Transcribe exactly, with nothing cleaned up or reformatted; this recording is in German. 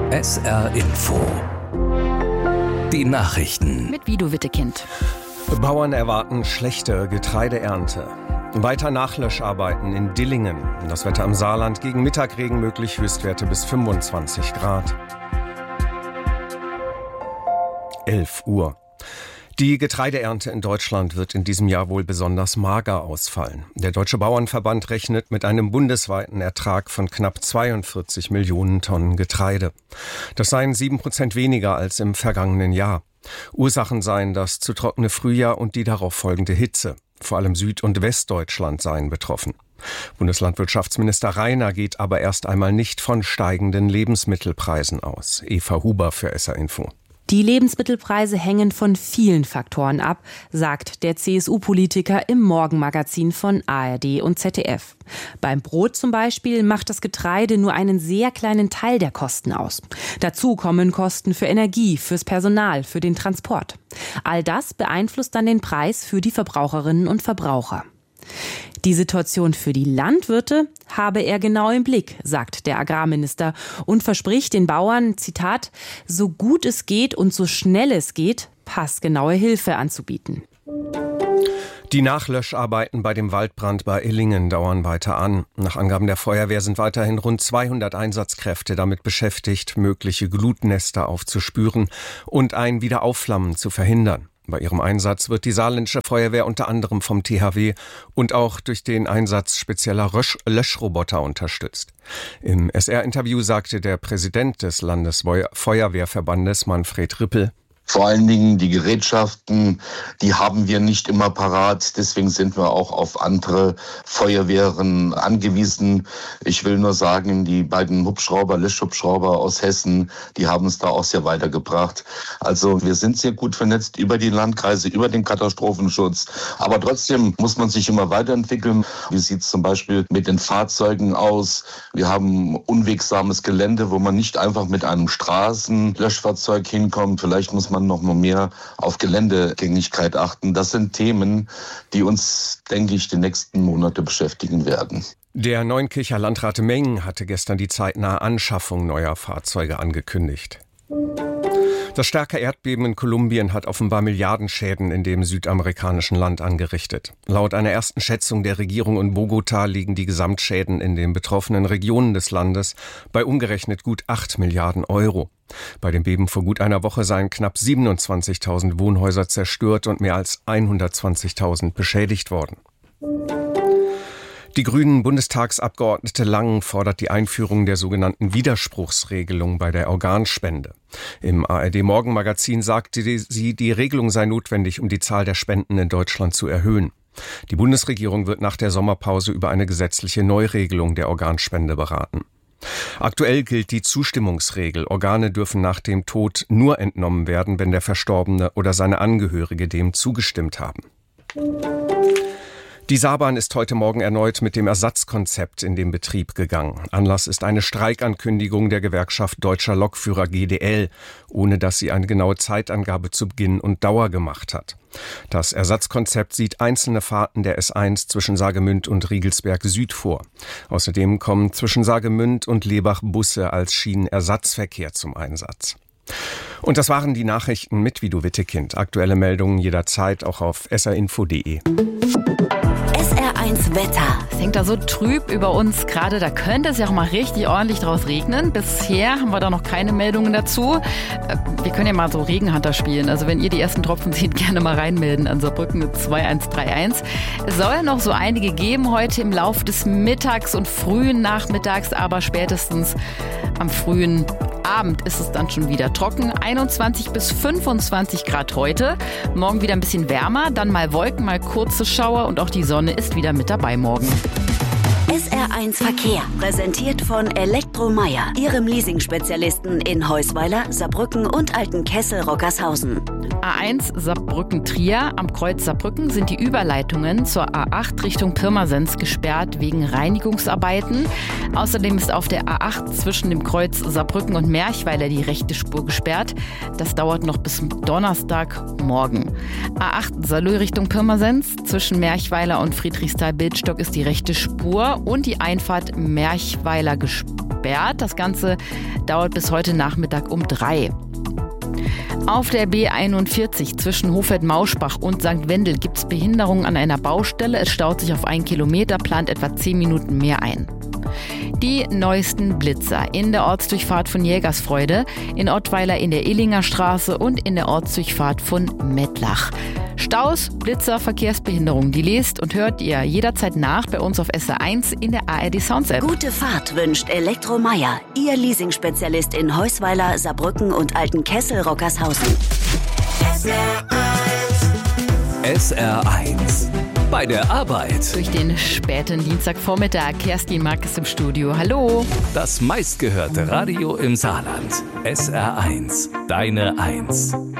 S R Info. Die Nachrichten. Mit Vido Wittekind. Bauern erwarten schlechte Getreideernte. Weiter Nachlöscharbeiten in Dillingen. Das Wetter im Saarland, gegen Mittagregen möglich, Höchstwerte bis fünfundzwanzig Grad. elf Uhr. Die Getreideernte in Deutschland wird in diesem Jahr wohl besonders mager ausfallen. Der Deutsche Bauernverband rechnet mit einem bundesweiten Ertrag von knapp zweiundvierzig Millionen Tonnen Getreide. Das seien sieben Prozent weniger als im vergangenen Jahr. Ursachen seien das zu trockene Frühjahr und die darauf folgende Hitze. Vor allem Süd- und Westdeutschland seien betroffen. Bundeslandwirtschaftsminister Rainer geht aber erst einmal nicht von steigenden Lebensmittelpreisen aus. Eva Huber für S R Info. Die Lebensmittelpreise hängen von vielen Faktoren ab, sagt der C S U-Politiker im Morgenmagazin von A R D und Z D F. Beim Brot zum Beispiel macht das Getreide nur einen sehr kleinen Teil der Kosten aus. Dazu kommen Kosten für Energie, fürs Personal, für den Transport. All das beeinflusst dann den Preis für die Verbraucherinnen und Verbraucher. Die Situation für die Landwirte habe er genau im Blick, sagt der Agrarminister und verspricht den Bauern, Zitat, so gut es geht und so schnell es geht, passgenaue Hilfe anzubieten. Die Nachlöscharbeiten bei dem Waldbrand bei Illingen dauern weiter an. Nach Angaben der Feuerwehr sind weiterhin rund zweihundert Einsatzkräfte damit beschäftigt, mögliche Glutnester aufzuspüren und ein Wiederaufflammen zu verhindern. Bei ihrem Einsatz wird die saarländische Feuerwehr unter anderem vom T H W und auch durch den Einsatz spezieller Löschroboter unterstützt. Im S R-Interview sagte der Präsident des Landesfeuerwehrverbandes, Manfred Rippel: Vor allen Dingen die Gerätschaften, die haben wir nicht immer parat. Deswegen sind wir auch auf andere Feuerwehren angewiesen. Ich will nur sagen, die beiden Hubschrauber, Löschhubschrauber aus Hessen, die haben es da auch sehr weitergebracht. Also wir sind sehr gut vernetzt über die Landkreise, über den Katastrophenschutz. Aber trotzdem muss man sich immer weiterentwickeln. Wie sieht es zum Beispiel mit den Fahrzeugen aus? Wir haben unwegsames Gelände, wo man nicht einfach mit einem Straßenlöschfahrzeug hinkommt. Vielleicht muss man noch mal mehr auf Geländegängigkeit achten. Das sind Themen, die uns, denke ich, die nächsten Monate beschäftigen werden. Der Neunkircher Landrat Meng hatte gestern die zeitnahe Anschaffung neuer Fahrzeuge angekündigt. Das starke Erdbeben in Kolumbien hat offenbar Milliardenschäden in dem südamerikanischen Land angerichtet. Laut einer ersten Schätzung der Regierung in Bogotá liegen die Gesamtschäden in den betroffenen Regionen des Landes bei umgerechnet gut acht Milliarden Euro. Bei dem Beben vor gut einer Woche seien knapp siebenundzwanzigtausend Wohnhäuser zerstört und mehr als hundertzwanzigtausend beschädigt worden. Die grünen Bundestagsabgeordnete Lang fordert die Einführung der sogenannten Widerspruchsregelung bei der Organspende. Im A R D-Morgenmagazin sagte sie, die Regelung sei notwendig, um die Zahl der Spenden in Deutschland zu erhöhen. Die Bundesregierung wird nach der Sommerpause über eine gesetzliche Neuregelung der Organspende beraten. Aktuell gilt die Zustimmungsregel. Organe dürfen nach dem Tod nur entnommen werden, wenn der Verstorbene oder seine Angehörige dem zugestimmt haben. Die Saarbahn ist heute Morgen erneut mit dem Ersatzkonzept in den Betrieb gegangen. Anlass ist eine Streikankündigung der Gewerkschaft Deutscher Lokführer G D L, ohne dass sie eine genaue Zeitangabe zu Beginn und Dauer gemacht hat. Das Ersatzkonzept sieht einzelne Fahrten der S eins zwischen Saargemünd und Riegelsberg Süd vor. Außerdem kommen zwischen Saargemünd und Lebach Busse als Schienenersatzverkehr zum Einsatz. Und das waren die Nachrichten mit Vido Wittekind. Aktuelle Meldungen jederzeit auch auf s r info punkt d e. S R eins Wetter. Es hängt da so trüb über uns gerade, da könnte es ja auch mal richtig ordentlich draus regnen. Bisher haben wir da noch keine Meldungen dazu. Wir können ja mal so Regenhunter spielen. Also wenn ihr die ersten Tropfen seht, gerne mal reinmelden an Saarbrücken zwei eins drei eins. Es soll noch so einige geben heute im Laufe des Mittags und frühen Nachmittags, aber spätestens am frühen Abend ist es dann schon wieder trocken. einundzwanzig bis fünfundzwanzig Grad heute. Morgen wieder ein bisschen wärmer, dann mal Wolken, mal kurze Schauer und auch die Sonne ist wieder mit dabei morgen. S R eins Verkehr, präsentiert von Elektromeier, Ihrem Leasing-Spezialisten in Heusweiler, Saarbrücken und Altenkessel-Rockershausen. A eins Saarbrücken-Trier. Am Kreuz Saarbrücken sind die Überleitungen zur A acht Richtung Pirmasens gesperrt wegen Reinigungsarbeiten. Außerdem ist auf der A acht zwischen dem Kreuz Saarbrücken und Merchweiler die rechte Spur gesperrt. Das dauert noch bis Donnerstagmorgen. A acht Saarlouis Richtung Pirmasens. Zwischen Merchweiler und Friedrichsthal-Bildstock ist die rechte Spur und die Einfahrt Merchweiler gesperrt. gesperrt. Das Ganze dauert bis heute Nachmittag um drei. Auf der B einundvierzig zwischen Hofeld-Mauschbach und Sankt Wendel gibt es Behinderungen an einer Baustelle. Es staut sich auf einen Kilometer, plant etwa zehn Minuten mehr ein. Die neuesten Blitzer in der Ortsdurchfahrt von Jägersfreude, in Ottweiler in der Illinger Straße und in der Ortsdurchfahrt von Mettlach. Staus, Blitzer, Verkehrsbehinderung, die lest und hört ihr jederzeit nach bei uns auf S R eins in der A R D Sounds App. Gute Fahrt wünscht Elektromeier, Ihr Leasingspezialist in Heusweiler, Saarbrücken und Altenkessel-Rockershausen. S R eins. Bei der Arbeit. Durch den späten Dienstagvormittag, Kerstin Markes im Studio. Hallo. Das meistgehörte Radio im Saarland. S R eins. Deine Eins.